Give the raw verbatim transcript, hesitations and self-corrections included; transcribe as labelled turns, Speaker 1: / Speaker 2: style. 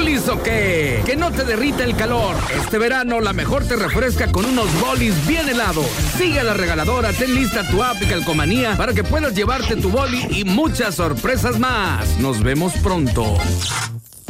Speaker 1: bolis o qué? Que no te derrita el calor. Este verano la mejor te refresca con unos bolis bien helados. Sigue a la regaladora, ten lista tu app y calcomanía para que puedas llevarte tu boli y muchas sorpresas más. Nos vemos pronto.